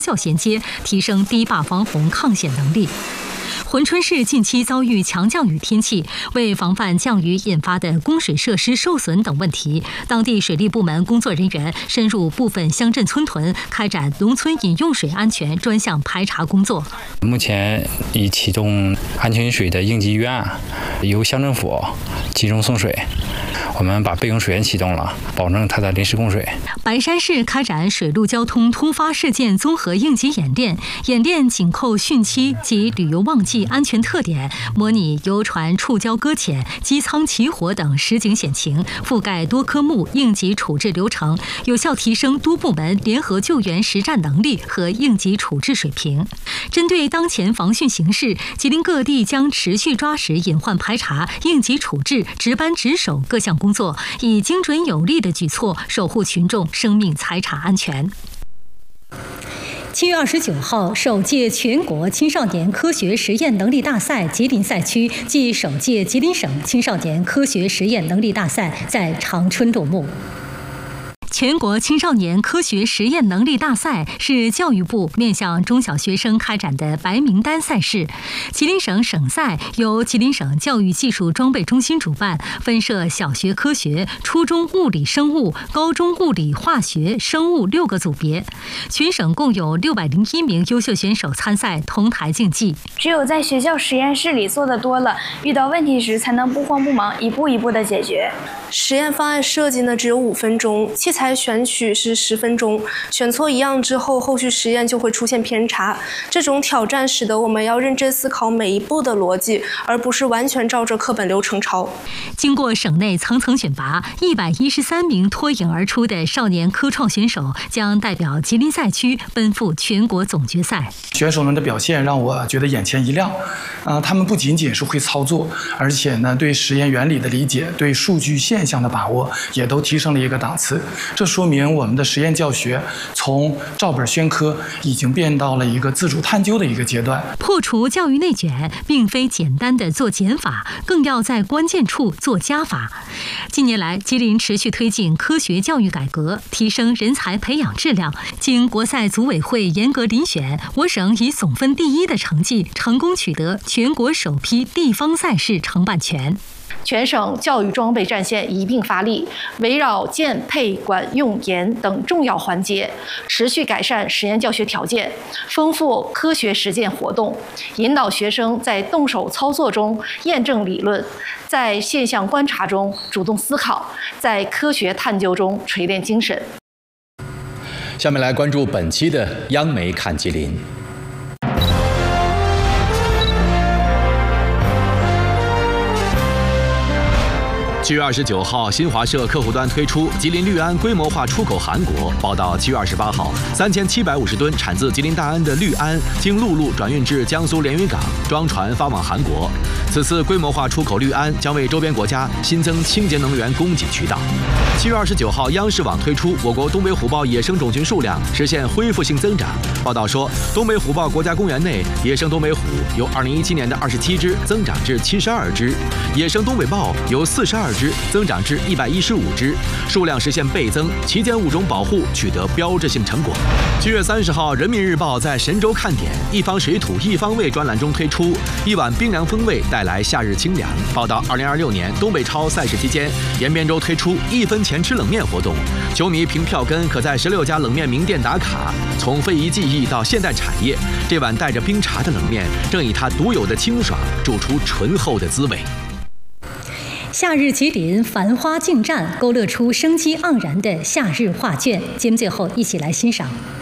效衔接，提升堤坝防洪抗险能力。珲春市近期遭遇强降雨天气，为防范降雨引发的供水设施受损等问题，当地水利部门工作人员深入部分乡镇村屯，开展农村饮用水安全专项排查工作。 目前已启动安全饮水的应急预案，由乡政府集中送水。我们把备用水源启动了，保证它的临时供水。 白山市开展水陆交通突发事件综合应急演练，演练紧扣汛期及旅游旺季安全特点，模拟游船触礁搁浅、机舱起火等实景险情，覆盖多科目应急处置流程，有效提升多部门联合救援实战能力和应急处置水平。针对当前防汛形势，吉林各地将持续抓实隐患排查、应急处置、值班值守各项工作，以精准有力的举措守护群众生命财产安全。7月29号，首届全国青少年科学实验能力大赛吉林赛区暨首届吉林省青少年科学实验能力大赛在长春落幕。全国青少年科学实验能力大赛是教育部面向中小学生开展的白名单赛事。吉林省省赛由吉林省教育技术装备中心主办，分设小学科学、初中物理生物、高中物理化学、生物6个组别。全省共有601名优秀选手参赛，同台竞技。 只有在学校实验室里做的多了，遇到问题时才能不慌不忙，一步一步的解决。 实验方案设计呢只有5分钟，器材选取是10分钟，选错一样之后，后续实验就会出现偏差。这种挑战使得我们要认真思考每一步的逻辑，而不是完全照着课本流程抄。 经过省内层层选拔，113名脱颖而出的少年科创选手将代表吉林赛区奔赴全国总决赛。 选手们的表现让我觉得眼前一亮，他们不仅仅是会操作，而且呢对实验原理的理解、对数据现象的把握也都提升了一个档次。这说明我们的实验教学从照本宣科已经变到了一个自主探究的一个阶段。 破除教育内卷，并非简单的做减法，更要在关键处做加法。近年来，吉林持续推进科学教育改革，提升人才培养质量。经国赛组委会严格遴选，我省以总分第1的成绩，成功取得全国首批地方赛事承办权。 全省教育装备战线一并发力，围绕建、配、管、用、研等重要环节，持续改善实验教学条件，丰富科学实践活动，引导学生在动手操作中验证理论，在现象观察中主动思考，在科学探究中锤炼精神。 下面来关注本期的央媒看吉林。7月29号，新华社客户端推出吉林绿安规模化出口韩国。报道7月28号，3750吨产自吉林大安的绿安经陆路转运至江苏连云港，装船发往韩国。此次规模化出口绿安将为周边国家新增清洁能源供给渠道。7月29号，央视网推出我国东北虎豹野生种群数量实现恢复性增长。报道说，东北虎豹国家公园内野生东北虎由2017年的27只增长至72只，野生东北豹由42只增长至115只，数量实现倍增，旗舰物种保护取得标志性成果。7月30号，人民日报在神州看点一方水土一方味专栏中推出一碗冰凉风味带来夏日清凉。报道2026年东北超赛事期间，延边州推出1分钱吃冷面活动，球迷凭票根可在16家冷面名店打卡。从非遗技艺到现代产业，这碗带着冰茶的冷面正以它独有的清爽煮出醇厚的滋味。 夏日吉林繁花竞绽，勾勒出生机盎然的夏日画卷。节目最后一起来欣赏。